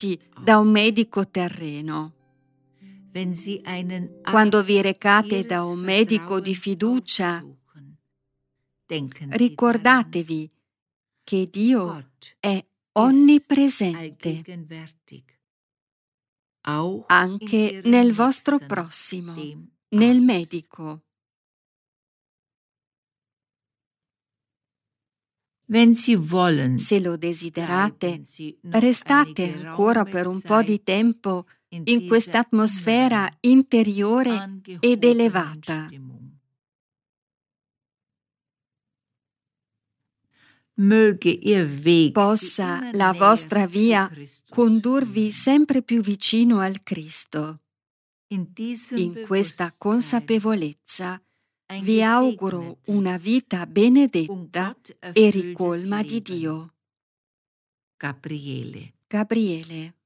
guidati da un medico terreno. Quando vi recate da un medico di fiducia, ricordatevi che Dio è onnipresente anche nel vostro prossimo, nel medico. Se lo desiderate, restate ancora per un po' di tempo in questa atmosfera interiore ed elevata. Possa la vostra via condurvi sempre più vicino al Cristo. In questa consapevolezza vi auguro una vita benedetta e ricolma di Dio. Gabriele. Gabriele.